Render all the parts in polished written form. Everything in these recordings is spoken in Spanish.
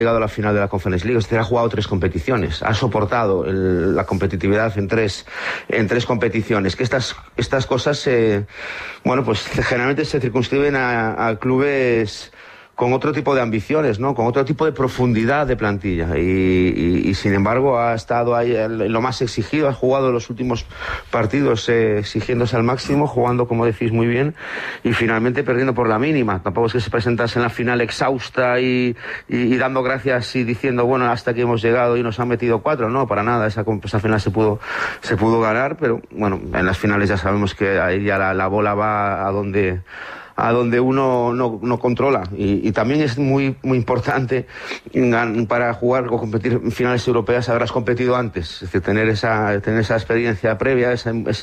llegado a la final de la Conference League, es decir, ha jugado 3 competiciones, ha soportado la competitividad en tres competiciones, que estas cosas, bueno, pues generalmente se circunscriben a clubes con otro tipo de ambiciones, ¿no? Con otro tipo de profundidad de plantilla y sin embargo ha estado ahí en lo más exigido, ha jugado los últimos partidos exigiéndose al máximo, jugando, como decís, muy bien y finalmente perdiendo por la mínima. Tampoco es que se presentase en la final exhausta y dando gracias y diciendo, bueno, hasta aquí hemos llegado y nos han metido 4, no, para nada, esa final se pudo ganar, pero bueno, en las finales ya sabemos que ahí ya la bola va a donde uno no controla y también es muy muy importante para jugar o competir en finales europeas haberlas competido antes, es decir, tener esa experiencia previa,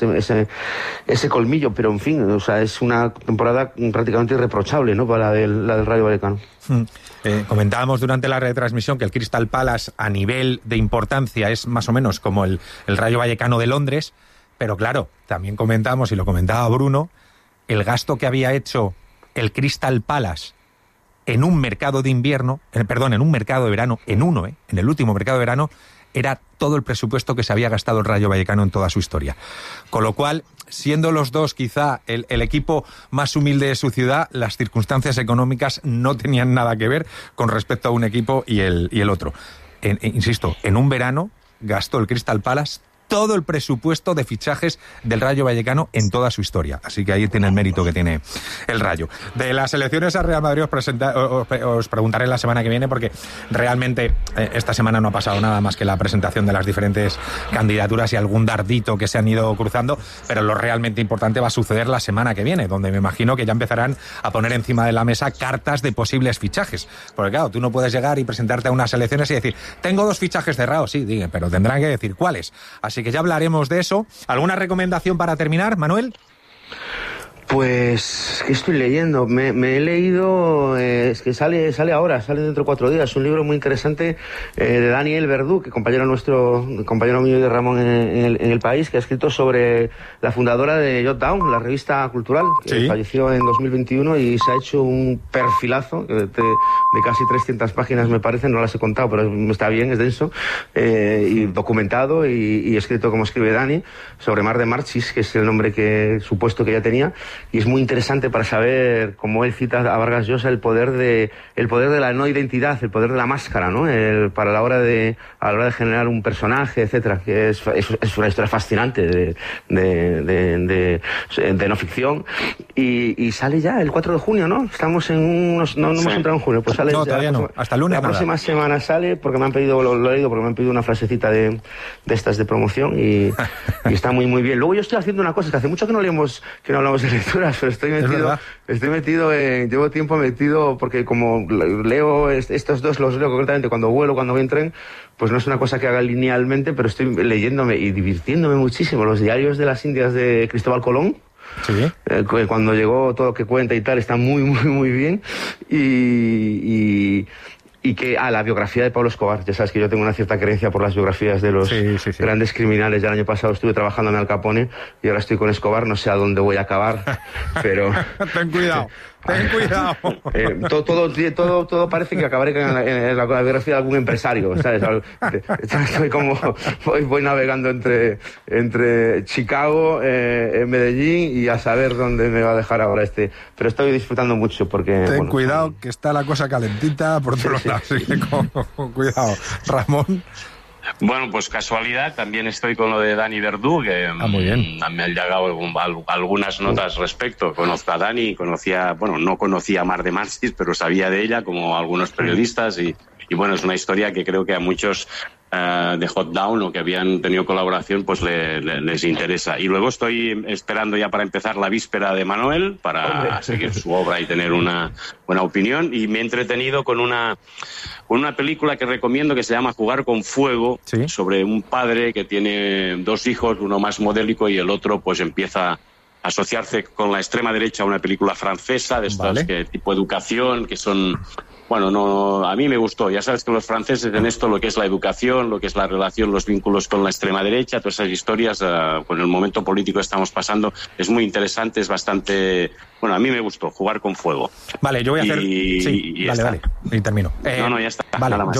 ese colmillo, pero en fin, o sea, es una temporada prácticamente irreprochable, ¿no?, para la del Rayo Vallecano. Comentábamos durante la retransmisión que el Crystal Palace a nivel de importancia es más o menos como el Rayo Vallecano de Londres, pero claro, también comentamos, y lo comentaba Bruno, el gasto que había hecho el Crystal Palace en un mercado de invierno, en un mercado de verano, en el último mercado de verano, era todo el presupuesto que se había gastado el Rayo Vallecano en toda su historia. Con lo cual, siendo los dos quizá el equipo más humilde de su ciudad, las circunstancias económicas no tenían nada que ver con respecto a un equipo y el otro. Insisto, en un verano gastó el Crystal Palace todo el presupuesto de fichajes del Rayo Vallecano en toda su historia. Así que ahí tiene el mérito que tiene el Rayo. De las elecciones al Real Madrid os preguntaré la semana que viene, porque realmente esta semana no ha pasado nada más que la presentación de las diferentes candidaturas y algún dardito que se han ido cruzando, pero lo realmente importante va a suceder la semana que viene, donde me imagino que ya empezarán a poner encima de la mesa cartas de posibles fichajes. Porque claro, tú no puedes llegar y presentarte a unas elecciones y decir, tengo 2 fichajes cerrados, sí, pero tendrán que decir cuáles. Así que ya hablaremos de eso. ¿Alguna recomendación para terminar, Manuel? Pues, ¿qué estoy leyendo? Me he leído, es que sale dentro de 4 días, un libro muy interesante de Daniel Verdú, que compañero mío y de Ramón en el País, que ha escrito sobre la fundadora de Jot Down, la revista cultural, que falleció en 2021 y se ha hecho un perfilazo de casi 300 páginas, me parece, no las he contado, pero está bien, es denso, y documentado y escrito como escribe Dani, sobre Mar de Marchis, que es el nombre supuesto que ella tenía. Y es muy interesante para saber, como él cita a Vargas Llosa, el poder de la no identidad, el poder de la máscara, ¿no? A la hora de generar un personaje, etcétera, que es una historia fascinante de no ficción y sale ya el 4 de junio, ¿no? Estamos no hemos entrado en junio, pues sale no, todavía no, hasta el lunes. La próxima semana sale, porque me han pedido, lo he leído porque me han pedido una frasecita de estas de promoción y está muy muy bien. Luego yo estoy haciendo una cosa que hace mucho que no hablamos de lecturas, pero llevo tiempo metido, porque como leo estos dos, los leo concretamente cuando vuelo, cuando voy en tren, pues no es una cosa que haga linealmente, pero estoy leyéndome y divirtiéndome muchísimo los diarios de las Indias de Cristóbal Colón. Sí. Cuando llegó, todo lo que cuenta y tal, está muy muy muy bien y que la biografía de Pablo Escobar, ya sabes que yo tengo una cierta creencia por las biografías de los grandes criminales. Ya el año pasado estuve trabajando en Al Capone y ahora estoy con Escobar, no sé a dónde voy a acabar, pero ten cuidado. Todo parece que acabaré en la biografía de algún empresario, ¿sabes? Estoy como voy navegando entre Chicago, Medellín y a saber dónde me va a dejar ahora pero estoy disfrutando mucho porque ten cuidado, que está la cosa calentita por todos lados, así que con cuidado. Ramón. Bueno, pues casualidad, también estoy con lo de Dani Verdú, que muy bien. Me han llegado algunas notas respecto. Conozco a Dani, no conocía a Mar de Marchis, pero sabía de ella, como algunos periodistas, y bueno, es una historia que creo que a muchos de Jot Down o que habían tenido colaboración, pues les interesa. Y luego estoy esperando ya para empezar la víspera de Manuel, para seguir su obra y tener una buena opinión, y me he entretenido con una película que recomiendo que se llama Jugar con Fuego, sobre un padre que tiene 2 hijos, uno más modélico y el otro pues empieza a asociarse con la extrema derecha, una película francesa de estas tipo educación, que son bueno, no, a mí me gustó. Ya sabes que los franceses en esto, lo que es la educación, lo que es la relación, los vínculos con la extrema derecha, todas esas historias, con el momento político que estamos pasando, es muy interesante, es bastante... Bueno, a mí me gustó jugar con fuego. Vale, yo voy a hacer... Sí, vale, y termino. No, ya está, vale, nada más.